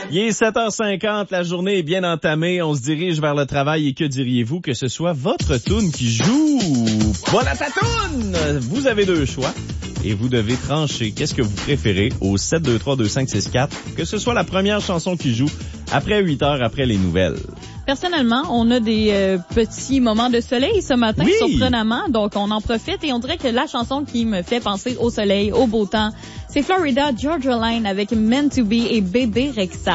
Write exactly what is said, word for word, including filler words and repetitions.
Il est sept heures cinquante, la journée est bien entamée, on se dirige vers le travail et que diriez-vous que ce soit votre toune qui joue? Voilà ta toune! Vous avez deux choix et vous devez trancher qu'est-ce que vous préférez au sept deux trois deux cinq six quatre, que ce soit la première chanson qui joue après huit heures après les nouvelles. Personnellement, on a des euh, petits moments de soleil ce matin, oui. surprenamment, donc on en profite et on dirait que la chanson qui me fait penser au soleil, au beau temps, c'est Florida Georgia Line avec Meant to Be et Bébé Rexha.